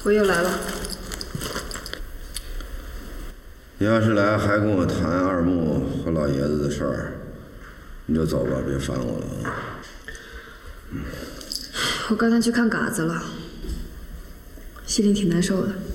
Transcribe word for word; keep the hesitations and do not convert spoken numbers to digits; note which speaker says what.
Speaker 1: 我又来了。
Speaker 2: 你要是来还跟我谈二木和老爷子的事儿，你就走吧，别烦我了啊。
Speaker 1: 我刚才去看嘎子了，心里挺难受的。